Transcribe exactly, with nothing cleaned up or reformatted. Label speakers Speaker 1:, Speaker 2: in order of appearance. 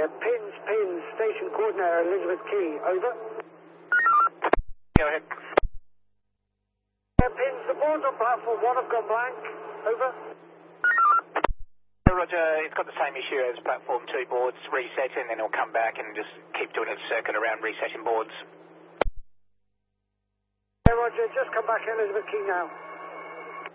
Speaker 1: Yeah, pins, pins, station coordinator, Elizabeth Key, over.
Speaker 2: Go ahead.
Speaker 1: Yeah, pins, the boards on platform one have gone blank, over.
Speaker 2: Roger, it's got the same issue as platform two boards, resetting, then it'll come back and just keep doing its circuit around resetting boards.
Speaker 1: Yeah, Roger, just come back, Elizabeth Key now.